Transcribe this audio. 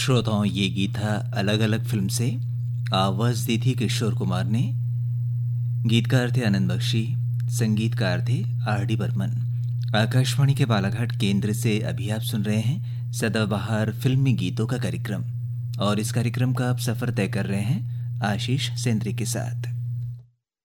श्रोताओं, ये गीत था अलग अलग फिल्म से। आवाज दी थी किशोर कुमार ने। गीतकार थे आनंद बख्शी, संगीतकार थे आर डी बर्मन। आकाशवाणी के बालाघाट केंद्र से अभी आप सुन रहे हैं सदाबहार फिल्मी गीतों का कार्यक्रम, और इस कार्यक्रम का आप सफर तय कर रहे हैं आशीष सेंद्री के साथ।